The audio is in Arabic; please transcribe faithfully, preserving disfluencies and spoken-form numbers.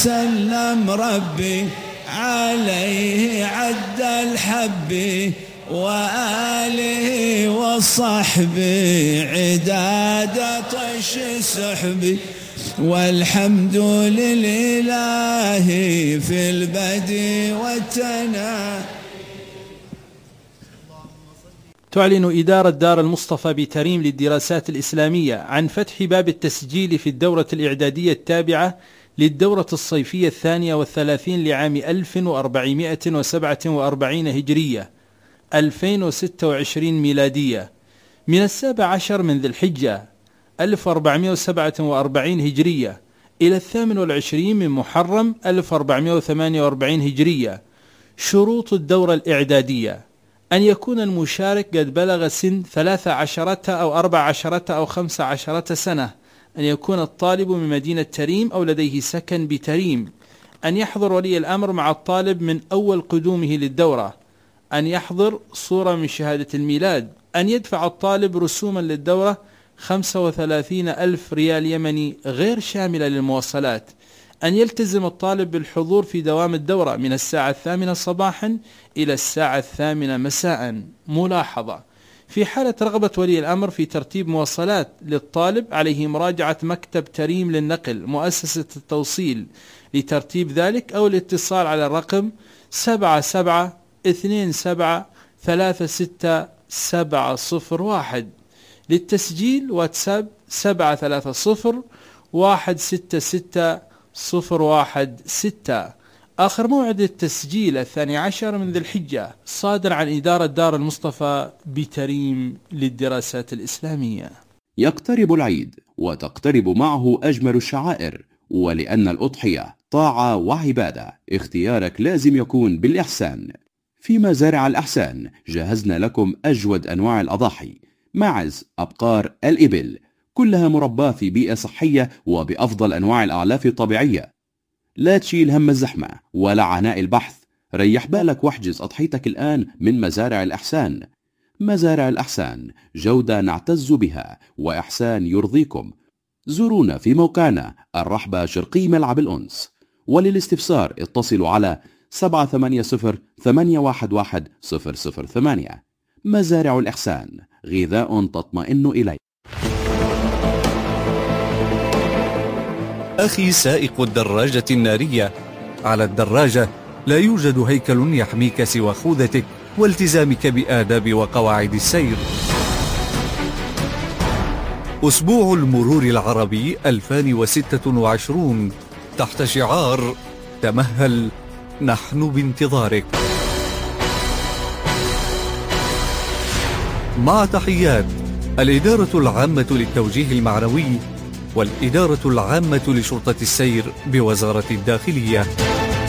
سلم ربي عليه عد الحب وآله وصحبه عداد طش سحبي والحمد لله في البدء والتناهي. تعلن إدارة دار المصطفى بتريم للدراسات الإسلامية عن فتح باب التسجيل في الدورة الإعدادية التابعة للدورة الصيفية الثانية والثلاثين لعام ألف وأربعمائة وسبعة وأربعين هجرية ألفين وستة وعشرين ميلادية من السابع عشر من ذي الحجة ألف وأربعمائة وسبعة وأربعين هجرية إلى الثامن والعشرين من محرم ألف وأربعمائة وثمانية وأربعين هجرية. شروط الدورة الإعدادية: أن يكون المشارك قد بلغ سن ثلاث عشرة أو أربع عشرة أو خمس عشرة سنة، أن يكون الطالب من مدينة تريم أو لديه سكن بتريم، أن يحضر ولي الأمر مع الطالب من أول قدومه للدورة، أن يحضر صورة من شهادة الميلاد، أن يدفع الطالب رسوما للدورة خمسة وثلاثين ألف ريال يمني غير شاملة للمواصلات، أن يلتزم الطالب بالحضور في دوام الدورة من الساعة الثامنة صباحا إلى الساعة الثامنة مساء. ملاحظة: في حالة رغبة ولي الأمر في ترتيب مواصلات للطالب عليه مراجعة مكتب تريم للنقل مؤسسة التوصيل لترتيب ذلك، أو الاتصال على الرقم سبعة سبعة اثنين سبعة ثلاثة ستة سبعة صفر واحد. للتسجيل واتساب سبعة ثلاثة صفر واحد ستة ستة صفر واحد ستة. آخر موعد التسجيل الثاني عشر من ذي الحجة، صادر عن إدارة دار المصطفى بتريم للدراسات الإسلامية. يقترب العيد وتقترب معه أجمل الشعائر، ولأن الأضحية طاعة وعبادة اختيارك لازم يكون بالإحسان. في مزارع الإحسان جهزنا لكم أجود أنواع الأضاحي: ماعز، أبقار، الإبل، كلها مرباة في بيئة صحية وبأفضل أنواع الأعلاف الطبيعية. لا تشيل هم الزحمة ولا عناء البحث، ريح بالك واحجز أضحيتك الآن من مزارع الإحسان. مزارع الإحسان، جودة نعتز بها وإحسان يرضيكم. زورونا في موقعنا الرحبة شرقي ملعب الأنس، وللاستفسار اتصلوا على سبعة ثمانية صفر ثمانية واحد واحد صفر صفر ثمانية. مزارع الإحسان، غذاء تطمئن إليه. أخي سائق الدراجة النارية، على الدراجة لا يوجد هيكل يحميك سوى خوذتك والتزامك بآداب وقواعد السير. أسبوع المرور العربي ألفين وستة وعشرين تحت شعار تمهل، نحن بانتظارك. مع تحيات الإدارة العامة للتوجيه المعنوي والإدارة العامة لشرطة السير بوزارة الداخلية.